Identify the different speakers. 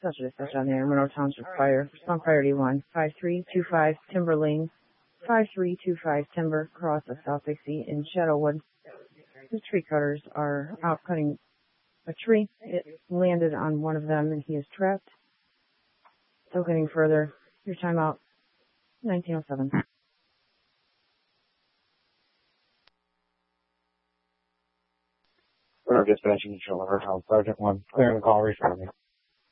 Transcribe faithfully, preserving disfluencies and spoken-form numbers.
Speaker 1: such a such on there, Monroe Township Fire, Response Priority one, five three two five Timber Lane, five three two five Timber, across of South Dixie in Shadowwood. The tree cutters are out cutting a tree. It landed on one of them and he is trapped. So getting further, your timeout, nineteen oh seven.
Speaker 2: We're dispatching each other. Sergeant one, clearing the call, returning.